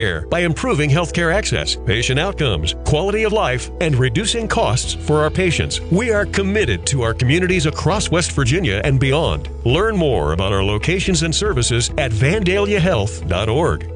care by improving healthcare access, patient outcomes, quality of life, and reducing costs for our patients. We are committed to our communities across West Virginia and beyond. Learn more about our locations and services at vandaliahealth.org.